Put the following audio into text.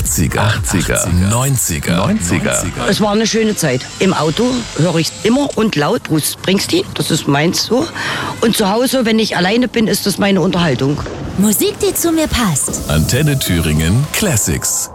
80er, 90er. Es war eine schöne Zeit. Im Auto höre ich immer und laut Bruce Springsteen, das ist meins so. Und zu Hause, wenn ich alleine bin, ist das meine Unterhaltung. Musik, die zu mir passt. Antenne Thüringen Classics.